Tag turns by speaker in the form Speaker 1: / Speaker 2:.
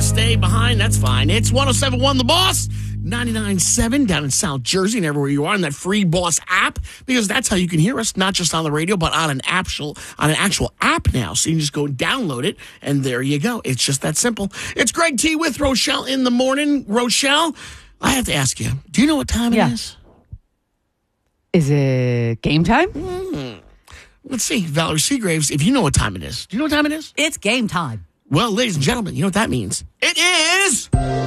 Speaker 1: stay behind, that's fine. It's 107.1 The Boss, 99.7 down in South Jersey and everywhere you are in that free Boss app, because that's how you can hear us, not just on the radio, but on an actual app now. So you can just go download it, and there you go. It's just that simple. It's Greg T with Rochelle in the morning. Rochelle, I have to ask you, do you know what time it is?
Speaker 2: Is it game time?
Speaker 1: Let's see. Valerie Seagraves, if you know what time it is. Do you know what time it is?
Speaker 3: It's game time.
Speaker 1: Well, ladies and gentlemen, you know what that means. It is...